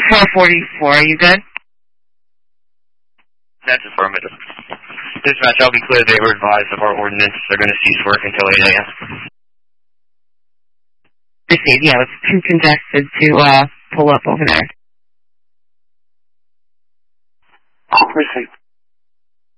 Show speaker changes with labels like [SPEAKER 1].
[SPEAKER 1] 444, are you good?
[SPEAKER 2] That's affirmative. Dispatch, I'll be clear. They were advised of our ordinance. They're going to cease work until 8 a.m.
[SPEAKER 1] Received, yeah, it's too congested to pull up over there.
[SPEAKER 3] Received.